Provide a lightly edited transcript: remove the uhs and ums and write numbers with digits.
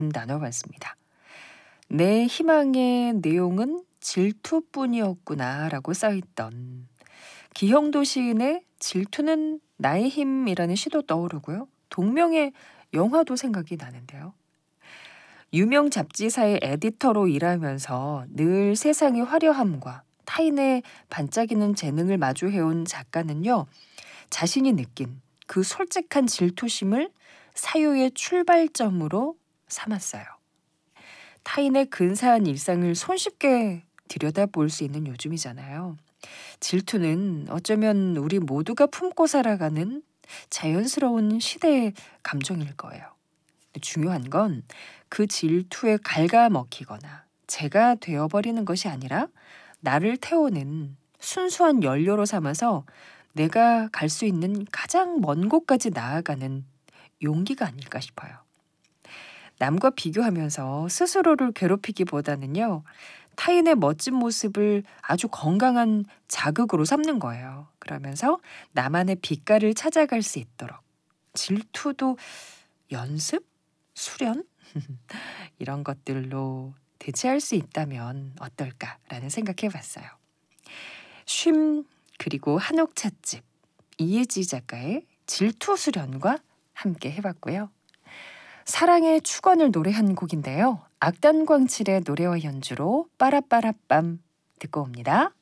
나눠봤습니다. 내 희망의 내용은 질투뿐이었구나라고 써있던 기형도 시인의 질투는 나의 힘이라는 시도 떠오르고요. 동명의 영화도 생각이 나는데요. 유명 잡지사의 에디터로 일하면서 늘 세상의 화려함과 타인의 반짝이는 재능을 마주해온 작가는요. 자신이 느낀 그 솔직한 질투심을 사유의 출발점으로 삼았어요. 타인의 근사한 일상을 손쉽게 들여다볼 수 있는 요즘이잖아요. 질투는 어쩌면 우리 모두가 품고 살아가는 자연스러운 시대의 감정일 거예요. 중요한 건 그 질투에 갉아먹히거나 제가 되어버리는 것이 아니라 나를 태우는 순수한 연료로 삼아서 내가 갈 수 있는 가장 먼 곳까지 나아가는 용기가 아닐까 싶어요. 남과 비교하면서 스스로를 괴롭히기보다는요. 타인의 멋진 모습을 아주 건강한 자극으로 삼는 거예요. 그러면서 나만의 빛깔을 찾아갈 수 있도록 질투도 연습? 수련? 이런 것들로 대체할 수 있다면 어떨까라는 생각해 봤어요. 쉼 그리고 한옥 찻집 이혜지 작가의 질투 수련과 함께 해봤고요. 사랑의 축원을 노래한 곡인데요. 악단광칠의 노래와 연주로 빠라빠라빰 듣고 옵니다.